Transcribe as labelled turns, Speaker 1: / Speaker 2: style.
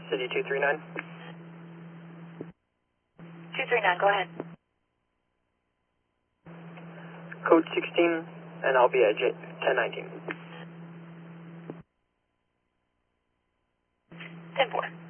Speaker 1: City 239.
Speaker 2: 239, go ahead.
Speaker 1: Code 16, and I'll be at 1019.
Speaker 2: 10-4.